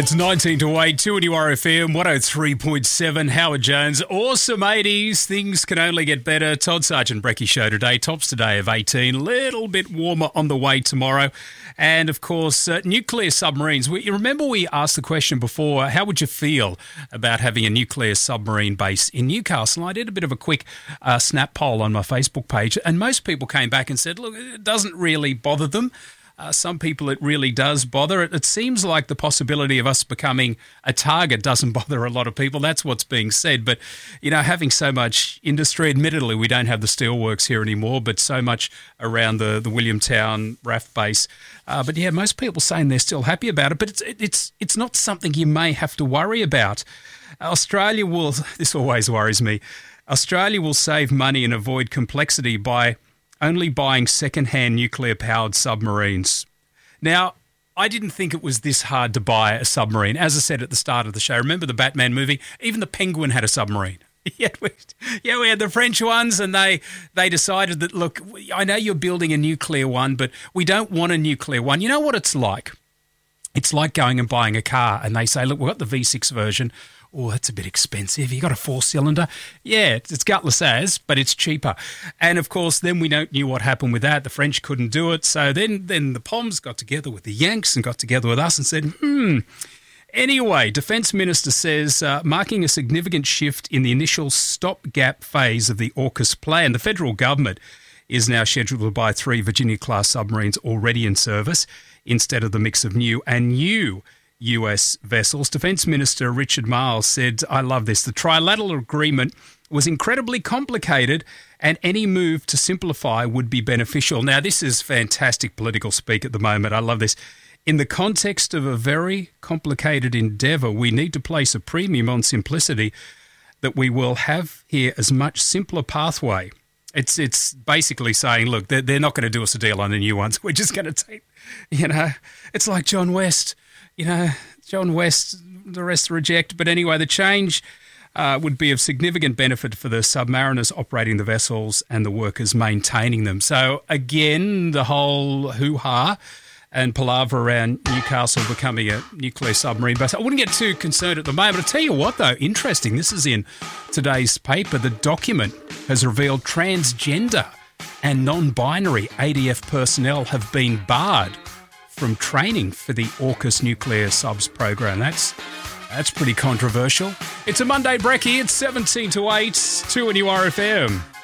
It's 19 to 8, 2 at URFM, 103.7, Howard Jones. Awesome 80s, things can only get better. Todd Sargent Brecky show today, tops today of 18, little bit warmer on the way tomorrow. And, of course, nuclear submarines. You remember we asked the question before, how would you feel about having a nuclear submarine base in Newcastle? And I did a bit of a quick snap poll on my Facebook page, and most people came back and said, look, it doesn't really bother them. Some people it really does bother. It seems like the possibility of us becoming a target doesn't bother a lot of people. That's what's being said. But, you know, having so much industry, admittedly, we don't have the steelworks here anymore, but so much around the Williamtown RAF base. But, yeah, most people saying they're still happy about it. But it's not something you may have to worry about. Australia will, this always worries me, Australia will save money and avoid complexity by only buying second-hand nuclear-powered submarines. Now, I didn't think it was this hard to buy a submarine. As I said at the start of the show, remember the Batman movie? Even the Penguin had a submarine. We had the French ones, and they decided that, look, I know you're building a nuclear one, but we don't want a nuclear one. You know what it's like? It's like going and buying a car, and they say, look, we've got the V6 version. Oh, that's a bit expensive. You got a 4-cylinder? Yeah, it's gutless as, but it's cheaper. And, of course, then we knew what happened with that. The French couldn't do it. So then the Poms got together with the Yanks and got together with us and said, Anyway, Defence Minister says, marking a significant shift in the initial stopgap phase of the AUKUS plan, the federal government is now scheduled to buy 3 Virginia-class submarines already in service instead of the mix of new and US vessels. Defence Minister Richard Marles said, I love this, the trilateral agreement was incredibly complicated and any move to simplify would be beneficial. Now, this is fantastic political speak at the moment. I love this. In the context of a very complicated endeavour, we need to place a premium on simplicity that we will have here as much simpler pathway. It's basically saying, look, they're not going to do us a deal on the new ones. We're just going to take, it's like John West. John West, the rest reject. But anyway, the change would be of significant benefit for the submariners operating the vessels and the workers maintaining them. So, again, the whole hoo-ha and palaver around Newcastle becoming a nuclear submarine base. I wouldn't get too concerned at the moment. I'll tell you what, though, interesting. This is in today's paper. The document has revealed transgender and non-binary ADF personnel have been barred from training for the AUKUS nuclear subs program. That's pretty controversial. It's a Monday Brekkie. It's 17 to 8, 2 at URFM.